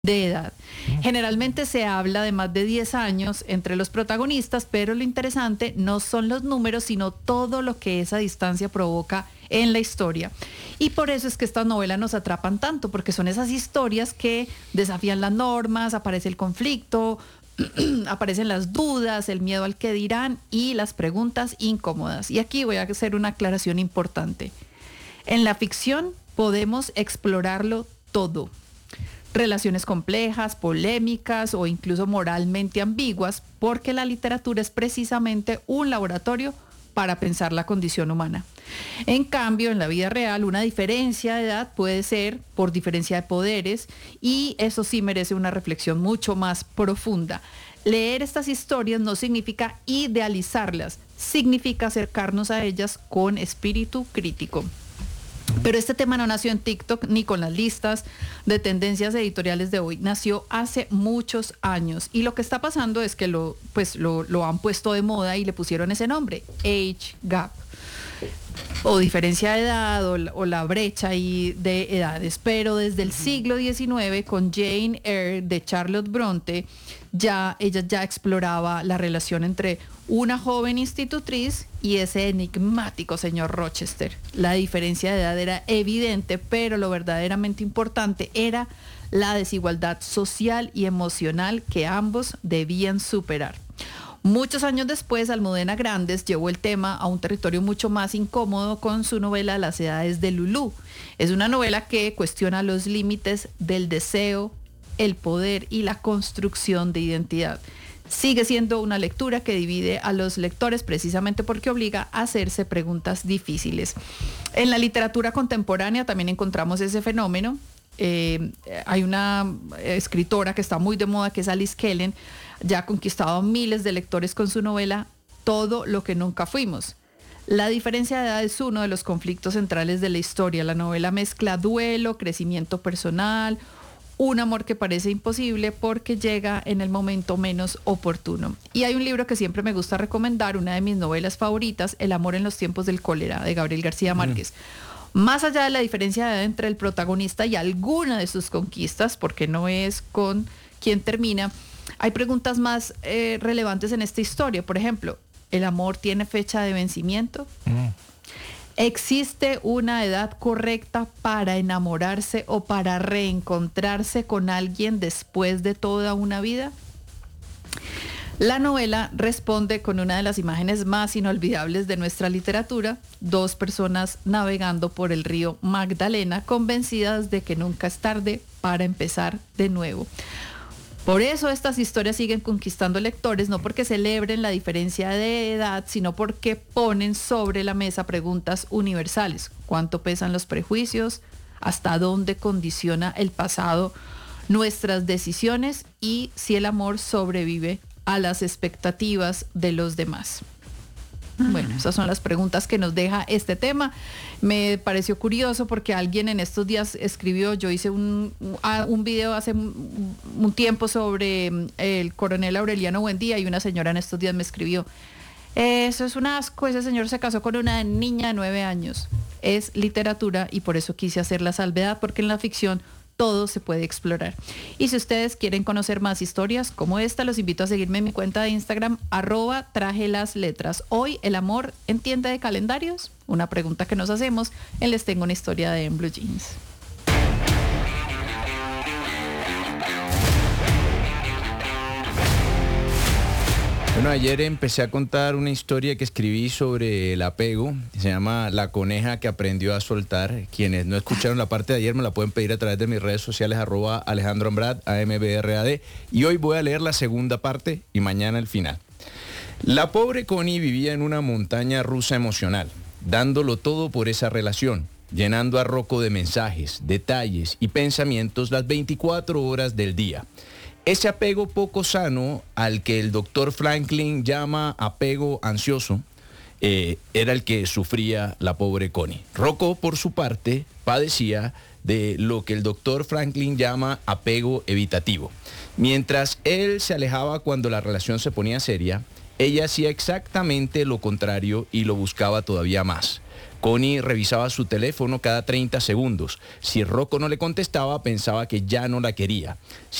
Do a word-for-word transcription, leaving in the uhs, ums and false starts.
de edad. Generalmente se habla de más de diez años entre los protagonistas, pero lo interesante no son los números, sino todo lo que esa distancia provoca en la historia. Y por eso es que estas novelas nos atrapan tanto, porque son esas historias que desafían las normas, aparece el conflicto, aparecen las dudas, el miedo al que dirán y las preguntas incómodas. Y aquí voy a hacer una aclaración importante. En la ficción podemos explorarlo todo. Relaciones complejas, polémicas o incluso moralmente ambiguas, porque la literatura es precisamente un laboratorio para pensar la condición humana. En cambio, en la vida real, una diferencia de edad puede ser por diferencia de poderes, y eso sí merece una reflexión mucho más profunda. Leer estas historias no significa idealizarlas, significa acercarnos a ellas con espíritu crítico. Pero este tema no nació en TikTok ni con las listas de tendencias editoriales de hoy, nació hace muchos años, y lo que está pasando es que lo, pues lo, lo han puesto de moda y le pusieron ese nombre, Age Gap, o diferencia de edad, o la, o la brecha ahí de edades. Pero desde el siglo diecinueve, con Jane Eyre de Charlotte Bronte, ya ella ya exploraba la relación entre una joven institutriz y ese enigmático señor Rochester. La diferencia de edad era evidente, pero lo verdaderamente importante era la desigualdad social y emocional que ambos debían superar. Muchos años después, Almudena Grandes llevó el tema a un territorio mucho más incómodo con su novela Las edades de Lulú. Es una novela que cuestiona los límites del deseo, el poder y la construcción de identidad. Sigue siendo una lectura que divide a los lectores precisamente porque obliga a hacerse preguntas difíciles. En la literatura contemporánea también encontramos ese fenómeno. Eh, hay una escritora que está muy de moda, que es Alice Kellen. Ya ha conquistado a miles de lectores con su novela Todo lo que nunca fuimos. La diferencia de edad es uno de los conflictos centrales de la historia. La novela mezcla duelo, crecimiento personal, un amor que parece imposible porque llega en el momento menos oportuno. Y hay un libro que siempre me gusta recomendar, una de mis novelas favoritas, El amor en los tiempos del cólera, de Gabriel García Márquez. Mm. Más allá de la diferencia de edad entre el protagonista y alguna de sus conquistas, porque no es con quien termina, hay preguntas más eh, relevantes en esta historia. Por ejemplo, ¿el amor tiene fecha de vencimiento? Mm. ¿Existe una edad correcta para enamorarse o para reencontrarse con alguien después de toda una vida? La novela responde con una de las imágenes más inolvidables de nuestra literatura: dos personas navegando por el río Magdalena, convencidas de que nunca es tarde para empezar de nuevo. Por eso estas historias siguen conquistando lectores, no porque celebren la diferencia de edad, sino porque ponen sobre la mesa preguntas universales. ¿Cuánto pesan los prejuicios? ¿Hasta dónde condiciona el pasado nuestras decisiones? Y si el amor sobrevive a las expectativas de los demás. Bueno, esas son las preguntas que nos deja este tema. Me pareció curioso porque alguien en estos días escribió, yo hice un, un video hace un tiempo sobre el coronel Aureliano Buendía, y una señora en estos días me escribió: eso es un asco, ese señor se casó con una niña de nueve años. Es literatura y por eso quise hacer la salvedad, porque en la ficción todo se puede explorar. Y si ustedes quieren conocer más historias como esta, los invito a seguirme en mi cuenta de Instagram, arroba traje las letras. Hoy, ¿el amor en tienda de calendarios? Una pregunta que nos hacemos en Les Tengo una Historia de En Blue Jeans. Bueno, ayer empecé a contar una historia que escribí sobre el apego. Se llama La coneja que aprendió a soltar. Quienes no escucharon la parte de ayer me la pueden pedir a través de mis redes sociales, arroba Alejandro Ambrad, A M B R A D. Y hoy voy a leer la segunda parte y mañana el final. La pobre Connie vivía en una montaña rusa emocional, dándolo todo por esa relación, llenando a Rocco de mensajes, detalles y pensamientos las veinticuatro horas del día. Ese apego poco sano, al que el doctor Franklin llama apego ansioso, eh, era el que sufría la pobre Connie. Rocco, por su parte, padecía de lo que el doctor Franklin llama apego evitativo. Mientras él se alejaba cuando la relación se ponía seria, ella hacía exactamente lo contrario y lo buscaba todavía más. Connie revisaba su teléfono cada treinta segundos. Si Rocco no le contestaba, pensaba que ya no la quería.